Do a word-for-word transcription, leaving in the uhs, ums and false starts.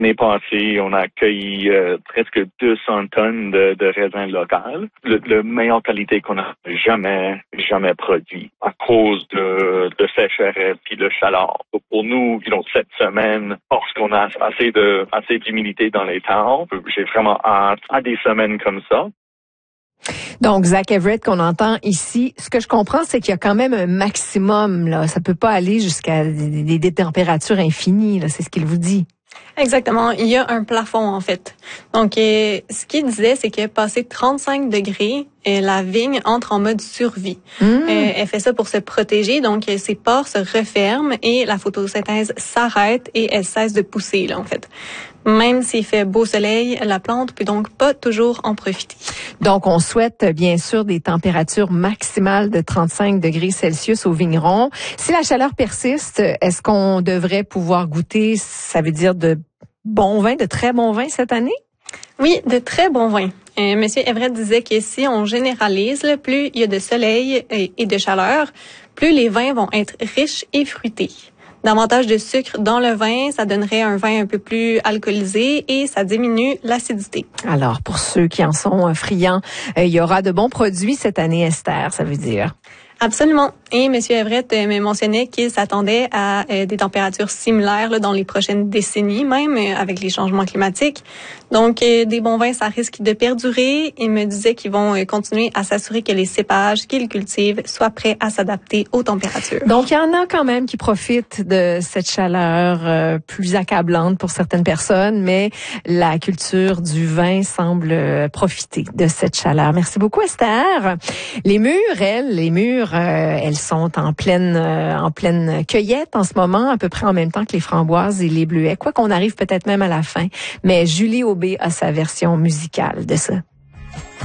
L'année passée, on a accueilli euh, presque deux cents tonnes de, de raisins locaux, le, le meilleure qualité qu'on a jamais, jamais produit à cause de, de sécheresse et de chaleur. Pour nous, you know, cette semaine, parce qu'on a assez de, assez d'humidité dans les temps, j'ai vraiment hâte à des semaines comme ça. Donc, Zach Everett, qu'on entend ici, ce que je comprends, c'est qu'il y a quand même un maximum, là. Ça peut pas aller jusqu'à des, des, des températures infinies, là. C'est ce qu'il vous dit. Exactement. Il y a un plafond, en fait. Donc, euh, ce qu'il disait, c'est que passé trente-cinq degrés, euh, la vigne entre en mode survie. Mmh. Euh, elle fait ça pour se protéger. Donc, euh, ses pores se referment et la photosynthèse s'arrête et elle cesse de pousser, là, en fait. Même s'il fait beau soleil, la plante peut donc pas toujours en profiter. Donc, on souhaite bien sûr des températures maximales de trente-cinq degrés Celsius au vigneron. Si la chaleur persiste, est-ce qu'on devrait pouvoir goûter, ça veut dire de bons vins, de très bons vins cette année? Oui, de très bons vins. Euh, Monsieur Everett disait que si on généralise, là, plus il y a de soleil et, et de chaleur, plus les vins vont être riches et fruités. Davantage de sucre dans le vin, ça donnerait un vin un peu plus alcoolisé et ça diminue l'acidité. Alors, pour ceux qui en sont friands, euh, il y aura de bons produits cette année, Esther, ça veut dire. Absolument. Et M. Everett euh, me mentionnait qu'il s'attendait à euh, des températures similaires là, dans les prochaines décennies, même euh, avec les changements climatiques. Donc, euh, des bons vins, ça risque de perdurer. Il me disait qu'ils vont euh, continuer à s'assurer que les cépages qu'ils cultivent soient prêts à s'adapter aux températures. Donc, il y en a quand même qui profitent de cette chaleur euh, plus accablante pour certaines personnes, mais la culture du vin semble euh, profiter de cette chaleur. Merci beaucoup, Esther. Les mûres, elles, les mûres, Euh, elles sont en pleine euh, en pleine cueillette en ce moment, à peu près en même temps que les framboises et les bleuets, quoi qu'on arrive peut-être même à la fin. Mais Julie Aubé a sa version musicale de ça.